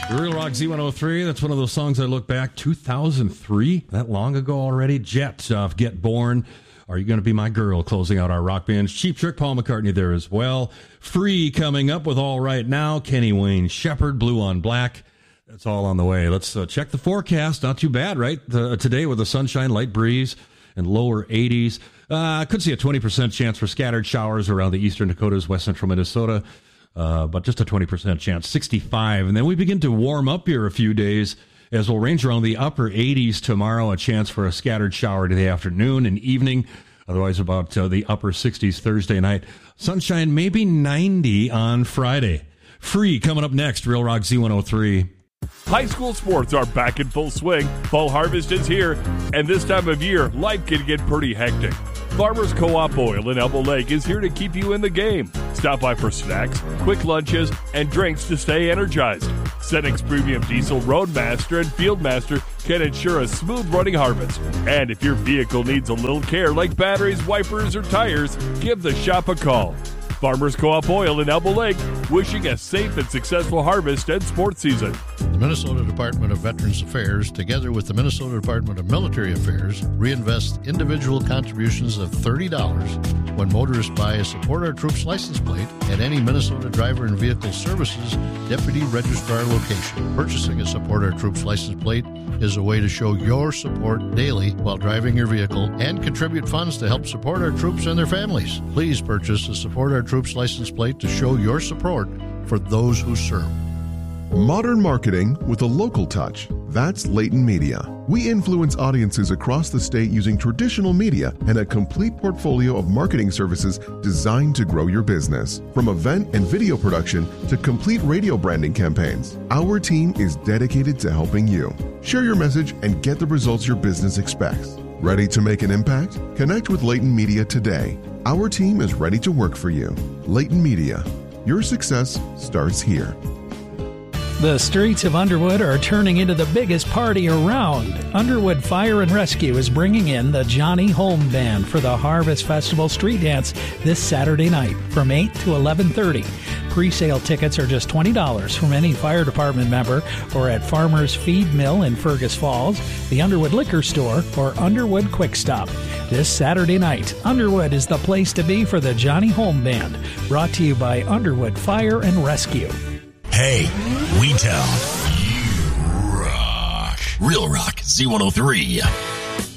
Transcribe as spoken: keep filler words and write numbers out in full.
Real Rock Z one oh three, that's one of those songs I look back, two thousand three, that long ago already. Jet, uh, Get Born. Are You Gonna Be My Girl, closing out our rock band. Cheap Trick, Paul McCartney there as well. Free coming up with All Right Now. Kenny Wayne Shepherd, Blue on Black. That's all on the way. Let's uh, check the forecast. Not too bad, right? Uh, today with the sunshine, light breeze, and lower eighties. Uh, could see a twenty percent chance for scattered showers around the eastern Dakotas, west central Minnesota. Uh, but just a twenty percent chance, sixty-five. And then we begin to warm up here a few days as we'll range around the upper eighties tomorrow, a chance for a scattered shower to the afternoon and evening. Otherwise, about uh, the upper sixties Thursday night. Sunshine, maybe ninety on Friday. Free coming up next, Real Rock Z one oh three. High school sports are back in full swing. Fall harvest is here, and this time of year, life can get pretty hectic. Farmers Co-op Oil in Elbow Lake is here to keep you in the game. Stop by for snacks, quick lunches, and drinks to stay energized. Senex Premium Diesel Roadmaster and Fieldmaster can ensure a smooth running harvest. And if your vehicle needs a little care like batteries, wipers, or tires, give the shop a call. Farmers Co-op Oil in Elbow Lake, wishing a safe and successful harvest and sports season. The Minnesota Department of Veterans Affairs, together with the Minnesota Department of Military Affairs, reinvest individual contributions of thirty dollars when motorists buy a Support Our Troops license plate at any Minnesota Driver and Vehicle Services Deputy Registrar location. Purchasing a Support Our Troops license plate is a way to show your support daily while driving your vehicle and contribute funds to help support our troops and their families. Please purchase a Support Our Troops license plate to show your support for those who serve. Modern marketing with a local touch. That's Layton Media. We influence audiences across the state using traditional media and a complete portfolio of marketing services designed to grow your business. From event and video production to complete radio branding campaigns, our team is dedicated to helping you. Share your message and get the results your business expects. Ready to make an impact? Connect with Layton Media today. Our team is ready to work for you. Layton Media. Your success starts here. The streets of Underwood are turning into the biggest party around. Underwood Fire and Rescue is bringing in the Johnny Home Band for the Harvest Festival Street Dance this Saturday night from eight to eleven thirty. Pre-sale tickets are just twenty dollars from any fire department member or at Farmers Feed Mill in Fergus Falls, the Underwood Liquor Store, or Underwood Quick Stop. This Saturday night, Underwood is the place to be for the Johnny Home Band, brought to you by Underwood Fire and Rescue. Hey, we tell. You rock. Real Rock Z one oh three.